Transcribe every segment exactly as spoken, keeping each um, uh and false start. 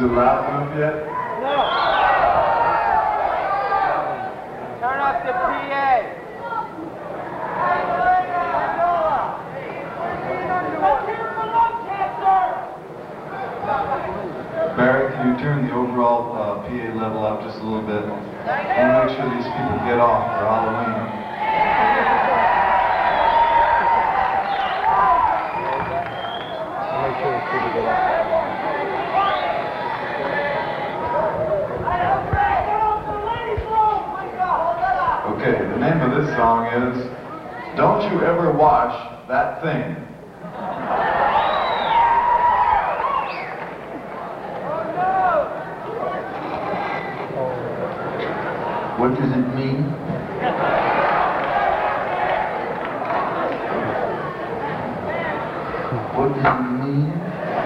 it loud enough yet? No. Turn off the P A. Barry, can you turn the overall uh, P A level up just a little bit? I want to make sure these people get off for Halloween. Okay, the name of this song is Don't You Ever Wash That Thing. What does it mean? What does it mean?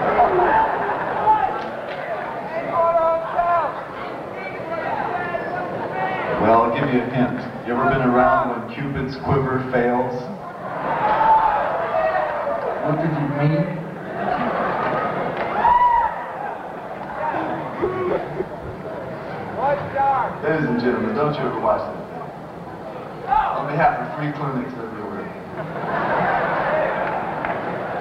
Well, I'll give you a hint. You ever been around when Cupid's quiver fails? What does it mean? Ladies and gentlemen, don't you ever watch that. On behalf of free clinics everywhere.